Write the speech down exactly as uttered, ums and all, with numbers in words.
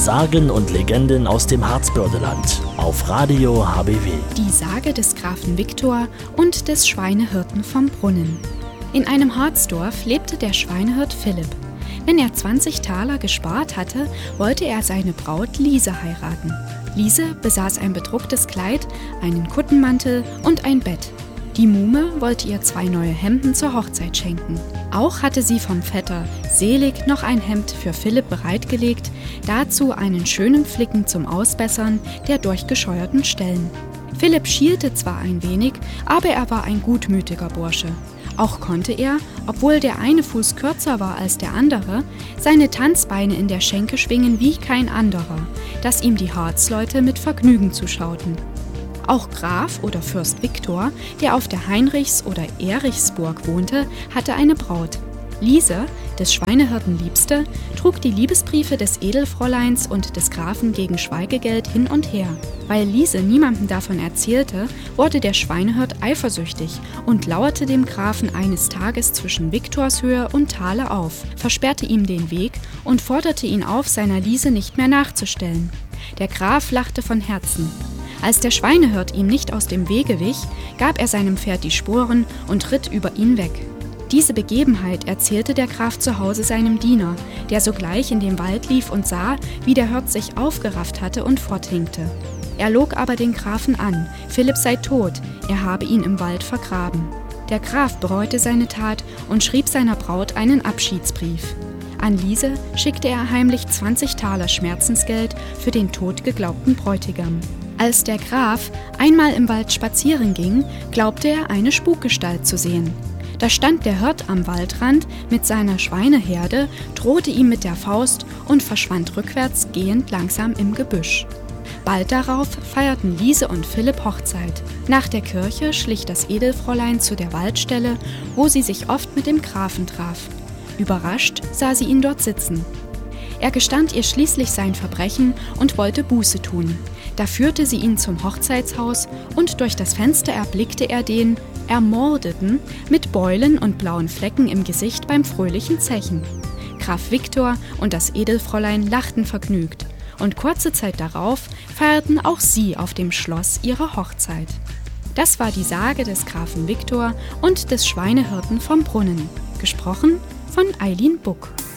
Sagen und Legenden aus dem Harzbördeland auf Radio H B W. Die Sage des Grafen Viktor und des Schweinehirten vom Brunnen. In einem Harzdorf lebte der Schweinehirt Philipp. Wenn er zwanzig Taler gespart hatte, wollte er seine Braut Liese heiraten. Liese besaß ein bedrucktes Kleid, einen Kuttenmantel und ein Bett. Die Muhme wollte ihr zwei neue Hemden zur Hochzeit schenken. Auch hatte sie vom Vetter Selig noch ein Hemd für Philipp bereitgelegt, dazu einen schönen Flicken zum Ausbessern der durchgescheuerten Stellen. Philipp schielte zwar ein wenig, aber er war ein gutmütiger Bursche. Auch konnte er, obwohl der eine Fuß kürzer war als der andere, seine Tanzbeine in der Schenke schwingen wie kein anderer, dass ihm die Harzleute mit Vergnügen zuschauten. Auch Graf oder Fürst Viktor, der auf der Heinrichs- oder Erichsburg wohnte, hatte eine Braut. Liese, des Schweinehirten Liebste, trug die Liebesbriefe des Edelfräuleins und des Grafen gegen Schweigegeld hin und her. Weil Liese niemandem davon erzählte, wurde der Schweinehirt eifersüchtig und lauerte dem Grafen eines Tages zwischen Viktorshöhe und Thale auf, versperrte ihm den Weg und forderte ihn auf, seiner Liese nicht mehr nachzustellen. Der Graf lachte von Herzen. Als der Schweinehirt ihm nicht aus dem Wege wich, gab er seinem Pferd die Sporen und ritt über ihn weg. Diese Begebenheit erzählte der Graf zu Hause seinem Diener, der sogleich in den Wald lief und sah, wie der Hirt sich aufgerafft hatte und forthinkte. Er log aber den Grafen an, Philipp sei tot, er habe ihn im Wald vergraben. Der Graf bereute seine Tat und schrieb seiner Braut einen Abschiedsbrief. An Liese schickte er heimlich zwanzig Taler Schmerzensgeld für den tot geglaubten Bräutigam. Als der Graf einmal im Wald spazieren ging, glaubte er, eine Spukgestalt zu sehen. Da stand der Hirt am Waldrand mit seiner Schweineherde, drohte ihm mit der Faust und verschwand rückwärts gehend langsam im Gebüsch. Bald darauf feierten Liese und Philipp Hochzeit. Nach der Kirche schlich das Edelfräulein zu der Waldstelle, wo sie sich oft mit dem Grafen traf. Überrascht sah sie ihn dort sitzen. Er gestand ihr schließlich sein Verbrechen und wollte Buße tun. Da führte sie ihn zum Hochzeitshaus und durch das Fenster erblickte er den Ermordeten mit Beulen und blauen Flecken im Gesicht beim fröhlichen Zechen. Graf Viktor und das Edelfräulein lachten vergnügt und kurze Zeit darauf feierten auch sie auf dem Schloss ihre Hochzeit. Das war die Sage des Grafen Viktor und des Schweinehirten vom Brunnen, gesprochen von Eileen Buck.